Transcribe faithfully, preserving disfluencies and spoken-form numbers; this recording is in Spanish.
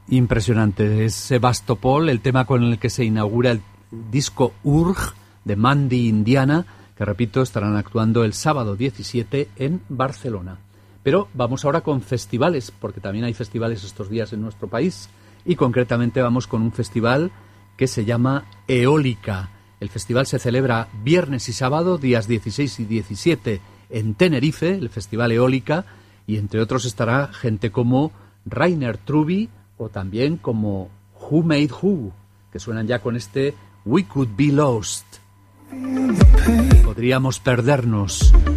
Impresionante, es Sebastopol, el tema con el que se inaugura el disco Urge de Mandy Indiana, que repito, estarán actuando el sábado diecisiete en Barcelona. Pero vamos ahora con festivales, porque también hay festivales estos días en nuestro país, y concretamente vamos con un festival que se llama Eólica. El festival se celebra viernes y sábado, días dieciséis y diecisiete, en Tenerife, el Festival Eólica, y entre otros estará gente como Rainer Trubby o también como Who Made Who, que suenan ya con este We Could Be Lost. Podríamos perdernos.